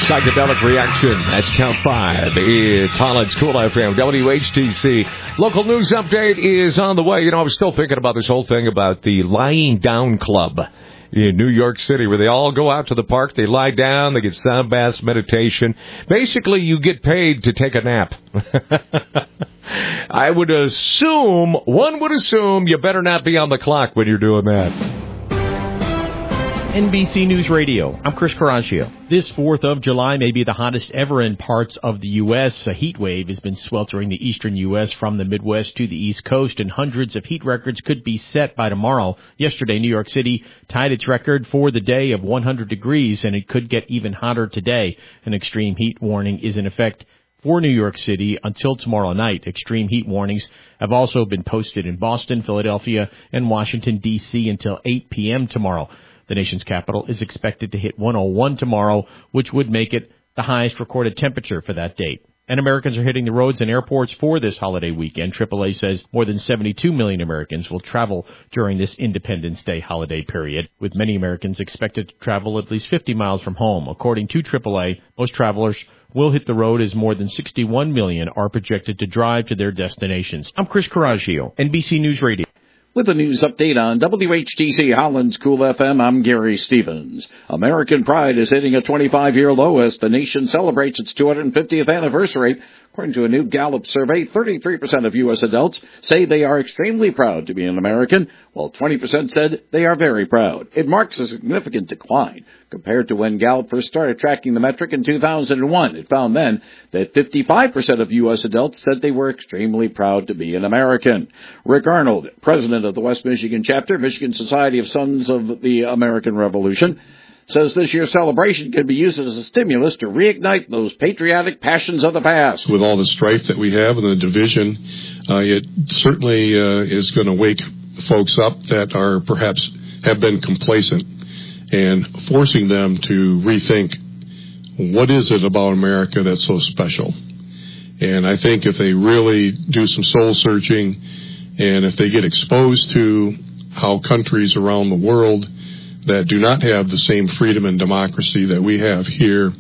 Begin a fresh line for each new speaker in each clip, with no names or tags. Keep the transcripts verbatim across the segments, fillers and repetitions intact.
Psychedelic Reaction. That's count five. It's Holland's Cool F M, W H T C. Local news update is on the way. You know, I was still thinking about this whole thing about the Lying Down Club in New York City, where they all go out to the park, they lie down, they get sound baths, meditation. Basically, you get paid to take a nap. I would assume, one would assume, you better not be on the clock when you're doing that.
N B C News Radio, I'm Chris Caraccio. This fourth of July may be the hottest ever in parts of the U S. A heat wave has been sweltering the eastern U S from the Midwest to the East Coast, and hundreds of heat records could be set by tomorrow. Yesterday, New York City tied its record for the day of one hundred degrees, and it could get even hotter today. An extreme heat warning is in effect for New York City until tomorrow night. Extreme heat warnings have also been posted in Boston, Philadelphia, and Washington, D C until eight p.m. tomorrow. The nation's capital is expected to hit one oh one tomorrow, which would make it the highest recorded temperature for that date. And Americans are hitting the roads and airports for this holiday weekend. triple A says more than seventy-two million Americans will travel during this Independence Day holiday period, with many Americans expected to travel at least fifty miles from home. According to triple A, most travelers will hit the road as more than sixty-one million are projected to drive to their destinations. I'm Chris Caraccio, N B C News Radio.
With a news update on W H T C Holland's Cool F M, I'm Gary Stevens. American pride is hitting a twenty-five-year low as the nation celebrates its two hundred fiftieth anniversary. According to a new Gallup survey, thirty-three percent of U S adults say they are extremely proud to be an American, while twenty percent said they are very proud. It marks a significant decline compared to when Gallup first started tracking the metric in two thousand one. It found then that fifty-five percent of U S adults said they were extremely proud to be an American. Rick Arnold, president of the West Michigan chapter, Michigan Society of Sons of the American Revolution, says this year's celebration can be used as a stimulus to reignite those patriotic passions of the past.
With all the strife that we have and the division, uh, it certainly uh, is going to wake folks up that are perhaps have been complacent and forcing them to rethink what is it about America that's so special. And I think if they really do some soul searching and if they get exposed to how countries around the world that do not have the same freedom and democracy that we have here,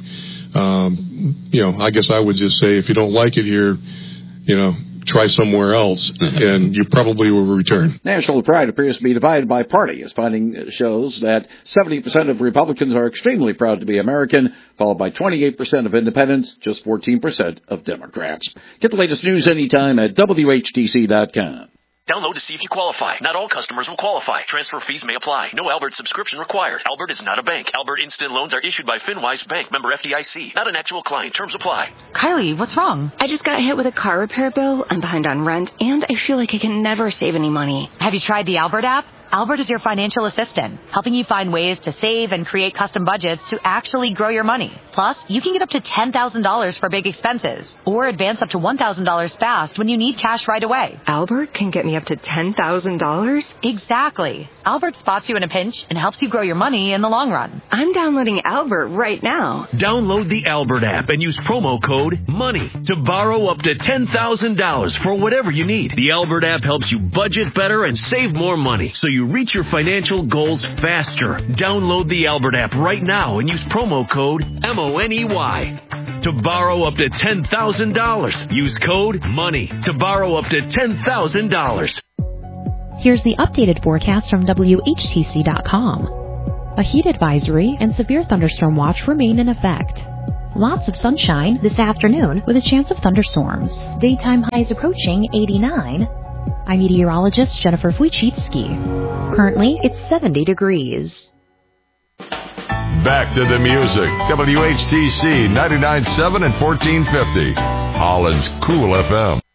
um, you know, I guess I would just say if you don't like it here, you know, try somewhere else, and you probably will return.
National pride appears to be divided by party, as finding shows that seventy percent of Republicans are extremely proud to be American, followed by twenty-eight percent of independents, just fourteen percent of Democrats. Get the latest news anytime at W H T C dot com.
Download to see if you qualify. Not all customers will qualify. Transfer fees may apply. No Albert subscription required. Albert is not a bank. Albert Instant Loans are issued by FinWise Bank, member F D I C. Not an actual client. Terms apply.
Kylie, what's wrong? I just got hit with a car repair bill. I'm behind on rent, and I feel like I can never save any money.
Have you tried the Albert app? Albert is your financial assistant, helping you find ways to save and create custom budgets to actually grow your money. Plus, you can get up to ten thousand dollars for big expenses, or advance up to one thousand dollars fast when you need cash right away.
Albert can get me up to ten thousand dollars?
Exactly. Albert spots you in a pinch and helps you grow your money in the long run.
I'm downloading Albert right now.
Download the Albert app and use promo code MONEY to borrow up to ten thousand dollars for whatever you need. The Albert app helps you budget better and save more money, so you reach your financial goals faster. Download the Albert app right now and use promo code M O N E Y to borrow up to ten thousand dollars. Use code MONEY to borrow up to ten thousand dollars.
Here's the updated forecast from W H T C dot com. A heat advisory and severe thunderstorm watch remain in effect. Lots of sunshine this afternoon with a chance of thunderstorms. Daytime highs approaching eighty-nine. I'm meteorologist Jennifer Wojcicki. Currently, it's seventy degrees.
Back to the music. W H T C ninety-nine point seven and fourteen fifty. Holland's Cool F M.